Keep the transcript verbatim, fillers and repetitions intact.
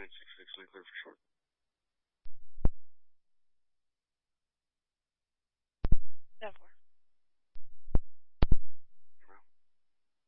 nine six six, and clear for short. seven four.